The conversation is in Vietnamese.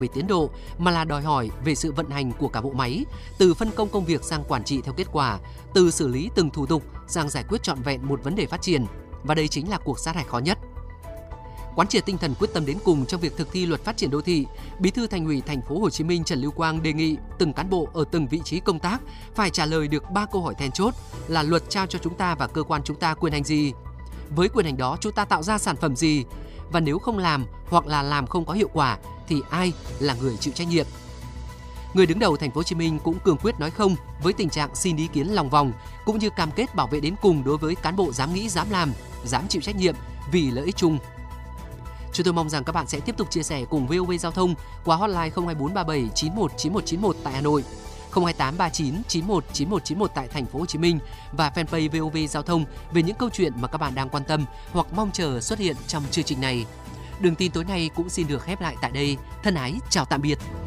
về tiến độ mà là đòi hỏi về sự vận hành của cả bộ máy, từ phân công công việc sang quản trị theo kết quả, từ xử lý từng thủ tục sang giải quyết trọn vẹn một vấn đề phát triển. Và đây chính là cuộc sát hạch khó nhất. Quán triệt tinh thần quyết tâm đến cùng trong việc thực thi luật phát triển đô thị, Bí thư Thành ủy Thành phố Hồ Chí Minh Trần Lưu Quang đề nghị từng cán bộ ở từng vị trí công tác phải trả lời được 3 câu hỏi then chốt là luật trao cho chúng ta và cơ quan chúng ta quyền hành gì, với quyền hành đó chúng ta tạo ra sản phẩm gì, và nếu không làm hoặc là làm không có hiệu quả thì ai là người chịu trách nhiệm. Người đứng đầu Thành phố Hồ Chí Minh cũng cương quyết nói không với tình trạng xin ý kiến lòng vòng, cũng như cam kết bảo vệ đến cùng đối với cán bộ dám nghĩ, dám làm, dám chịu trách nhiệm vì lợi ích chung. Chúng tôi mong rằng các bạn sẽ tiếp tục chia sẻ cùng VOV Giao thông qua hotline 02437 919191 tại Hà Nội, 02839 919191 tại Thành phố Hồ Chí Minh và fanpage VOV Giao thông về những câu chuyện mà các bạn đang quan tâm hoặc mong chờ xuất hiện trong chương trình này. Đường tin tối nay cũng xin được khép lại tại đây. Thân ái chào tạm biệt.